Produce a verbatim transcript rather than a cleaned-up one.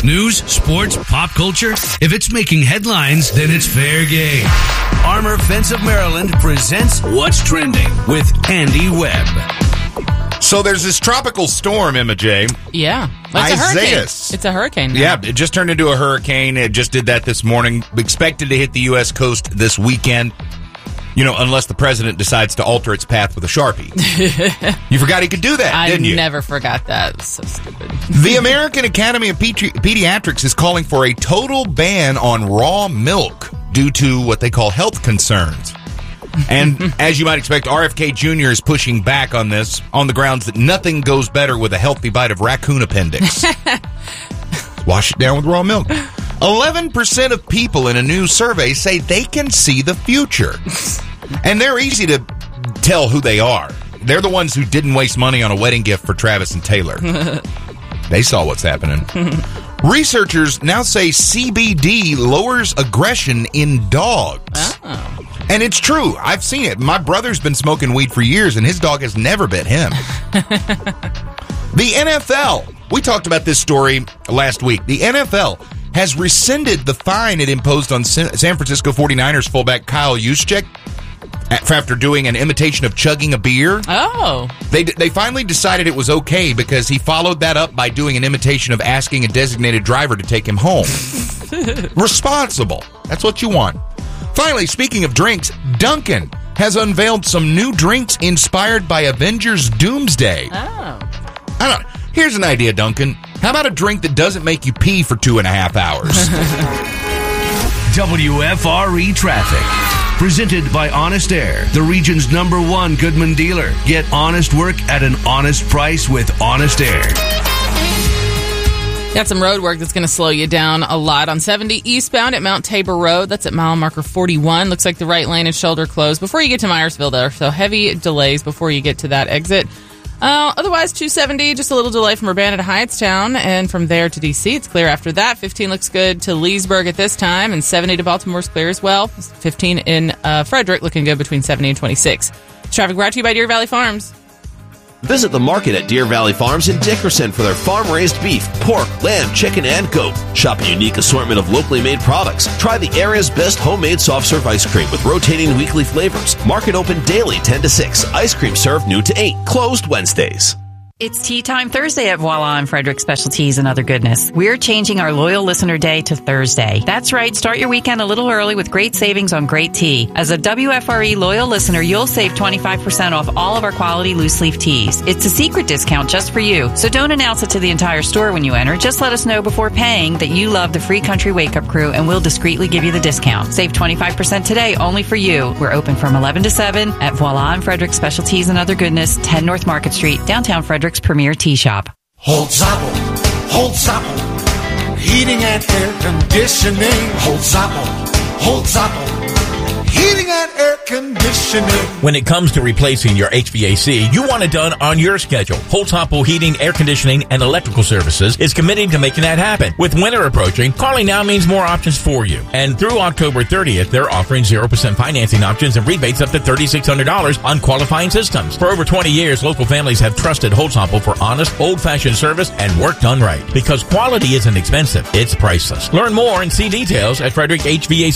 News, sports, pop culture. If it's making headlines, then it's fair game. Armor Fence of Maryland presents What's Trending with Andy Webb. So there's this tropical storm, Emma J. Yeah. Well, it's Isaias. a hurricane. It's a hurricane now. Yeah, it just turned into a hurricane. It just did that this morning. Expected to hit the U S coast this weekend. You know, unless the president decides to alter its path with a Sharpie. You forgot he could do that, I didn't you? I never forgot that. It's so stupid. The American Academy of Pedi- Pediatrics is calling for a total ban on raw milk due to what they call health concerns. And as you might expect, R F K Junior is pushing back on this on the grounds that nothing goes better with a healthy bite of raccoon appendix. Wash it down with raw milk. eleven percent of people in a new survey say they can see the future. And they're easy to tell who they are. They're the ones who didn't waste money on a wedding gift for Travis and Taylor. They saw what's happening. Researchers now say C B D lowers aggression in dogs. Oh. And it's true. I've seen it. My brother's been smoking weed for years, and his dog has never bit him. The N F L. We talked about this story last week. The N F L has rescinded the fine it imposed on San Francisco forty-niners fullback Kyle Juszczyk after doing an imitation of chugging a beer. Oh. They they finally decided it was okay because he followed that up by doing an imitation of asking a designated driver to take him home. Responsible. That's what you want. Finally, speaking of drinks, Dunkin' has unveiled some new drinks inspired by Avengers Doomsday. Oh. I don't Here's an idea, Duncan. How about a drink that doesn't make you pee for two and a half hours? W F R E Traffic. Presented by Honest Air, the region's number one Goodman dealer. Get honest work at an honest price with Honest Air. Got some road work that's going to slow you down a lot on seventy eastbound at Mount Tabor Road. That's at mile marker forty-one. Looks like the right lane and shoulder closed before you get to Myersville there. So heavy delays before you get to that exit. Uh, otherwise, two seventy, just a little delay from Urbana to Hyattstown, and from there to D C, it's clear after that. fifteen looks good to Leesburg at this time, and seventy to Baltimore's clear as well. fifteen in uh, Frederick, looking good between seventy and twenty-six. Traffic brought to you by Deer Valley Farms. Visit the market at Deer Valley Farms in Dickerson for their farm-raised beef, pork, lamb, chicken, and goat. Shop a unique assortment of locally made products. Try the area's best homemade soft-serve ice cream with rotating weekly flavors. Market open daily ten to six. Ice cream served noon to eight. Closed Wednesdays. It's Tea Time Thursday at Voila and Frederick Specialties and Other Goodness. We're changing our Loyal Listener Day to Thursday. That's right. Start your weekend a little early with great savings on great tea. As a W F R E Loyal Listener, you'll save twenty-five percent off all of our quality loose leaf teas. It's a secret discount just for you. So don't announce it to the entire store when you enter. Just let us know before paying that you love the Free Country Wake Up Crew, and we'll discreetly give you the discount. Save twenty-five percent today only for you. We're open from eleven to seven at Voila and Frederick Specialties and Other Goodness, ten North Market Street, downtown Frederick's premier tea shop. Hold Zappel, hold Zappel, heating and air conditioning. Hold Zappel, hold Zappel, heating and air conditioning. When it comes to replacing your H V A C, you want it done on your schedule. Holtzapfel Heating, Air Conditioning, and Electrical Services is committing to making that happen. With winter approaching, calling now means more options for you. And through October thirtieth, they're offering zero percent financing options and rebates up to three thousand six hundred dollars on qualifying systems. For over twenty years, local families have trusted Holtzapfel for honest, old-fashioned service and work done right. Because quality isn't expensive, it's priceless. Learn more and see details at Frederick H V A C.